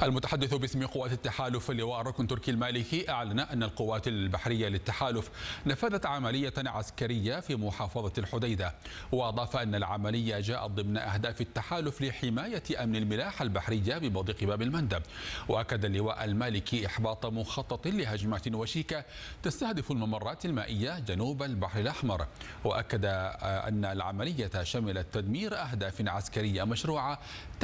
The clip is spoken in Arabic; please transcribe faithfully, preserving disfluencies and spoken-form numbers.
المتحدث باسم قوات التحالف اللواء الركن تركي المالكي أعلن أن القوات البحرية للتحالف نفذت عملية عسكرية في محافظة الحديدة، وأضاف أن العملية جاءت ضمن أهداف التحالف لحماية أمن الملاحة البحرية بمضيق باب المندب. وأكد اللواء المالكي إحباط مخطط لهجمات وشيكة تستهدف الممرات المائية جنوب البحر الأحمر، وأكد أن العملية شملت تدمير أهداف عسكرية مشروعة